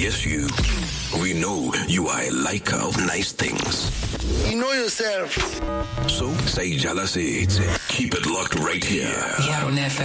Yes, you. We know you are a liker of nice things. You know yourself. So, say Jala say, keep it locked right here. Here on FM.